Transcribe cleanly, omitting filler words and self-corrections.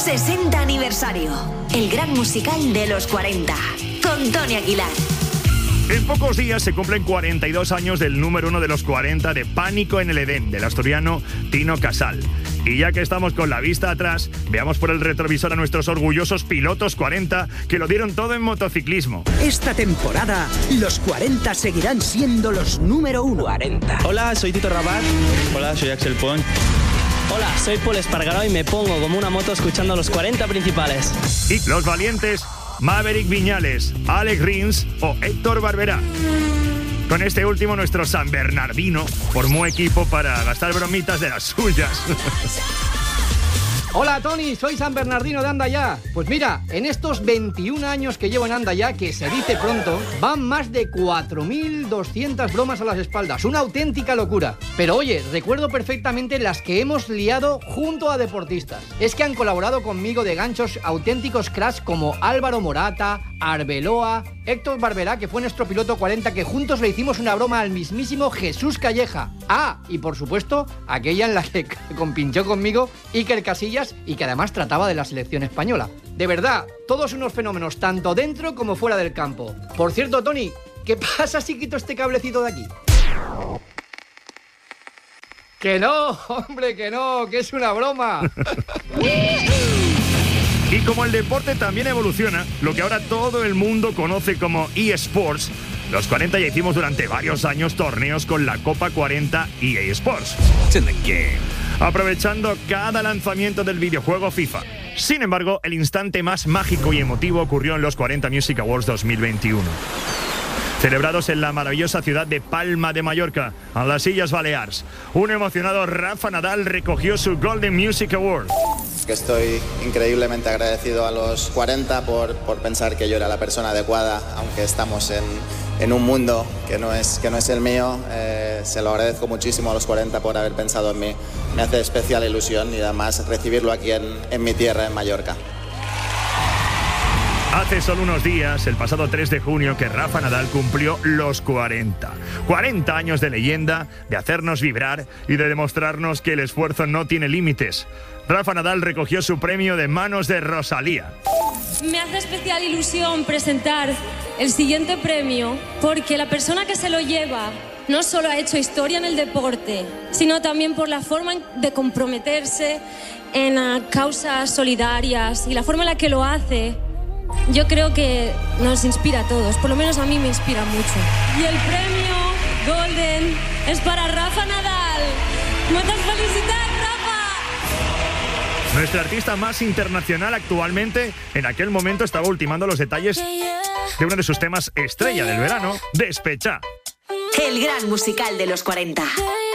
60 aniversario. El gran musical de los 40. Con Tony Aguilar. En pocos días se cumplen 42 años del número 1 de los 40 de Pánico en el Edén, del asturiano Tino Casal. Y ya que estamos con la vista atrás, veamos por el retrovisor a nuestros orgullosos pilotos 40 que lo dieron todo en motociclismo. Esta temporada, los 40 seguirán siendo los número 1. 40. Hola, soy Tito Rabat. Hola, soy Axel Pont. Hola, soy Paul Espargaró y me pongo como una moto escuchando los 40 principales. Y los valientes, Maverick Viñales, Alex Rins o Héctor Barberá. Con este último, nuestro San Bernardino formó equipo para gastar bromitas de las suyas. Hola Tony, soy San Bernardino de Andayá. Pues mira, en estos 21 años que llevo en Andayá, que se dice pronto, van más de 4.200 bromas a las espaldas. Una auténtica locura. Pero oye, recuerdo perfectamente las que hemos liado junto a deportistas. Es que han colaborado conmigo de ganchos auténticos cracks como Álvaro Morata, Arbeloa, Héctor Barberá, que fue nuestro piloto 40, que juntos le hicimos una broma al mismísimo Jesús Calleja. Ah, y por supuesto, aquella en la que compinchó conmigo Iker Casillas y que además trataba de la selección española. De verdad, todos unos fenómenos, tanto dentro como fuera del campo. Por cierto, Tony, ¿qué pasa si quito este cablecito de aquí? ¡Que no, hombre, que no! ¡Que es una broma! Y como el deporte también evoluciona, lo que ahora todo el mundo conoce como eSports, los 40 ya hicimos durante varios años torneos con la Copa 40 EA Sports. Aprovechando cada lanzamiento del videojuego FIFA. Sin embargo, el instante más mágico y emotivo ocurrió en los 40 Music Awards 2021. Celebrados en la maravillosa ciudad de Palma de Mallorca, en las Illes Balears, un emocionado Rafa Nadal recogió su Golden Music Award. Estoy increíblemente agradecido a los 40 por pensar que yo era la persona adecuada, aunque estamos en un mundo que no es el mío. Se lo agradezco muchísimo a los 40 por haber pensado en mí. Me hace especial ilusión y además recibirlo aquí en mi tierra, en Mallorca. Hace solo unos días, el pasado 3 de junio, que Rafa Nadal cumplió los 40. 40 años de leyenda, de hacernos vibrar y de demostrarnos que el esfuerzo no tiene límites. Rafa Nadal recogió su premio de manos de Rosalía. Me hace especial ilusión presentar el siguiente premio porque la persona que se lo lleva no solo ha hecho historia en el deporte, sino también por la forma de comprometerse en causas solidarias y la forma en la que lo hace. Yo creo que nos inspira a todos, por lo menos a mí me inspira mucho. Y el premio Golden es para Rafa Nadal. ¡Muchas felicidades, Rafa! Nuestra artista más internacional actualmente, en aquel momento estaba ultimando los detalles de uno de sus temas estrella del verano, Despechá. El gran musical de los 40.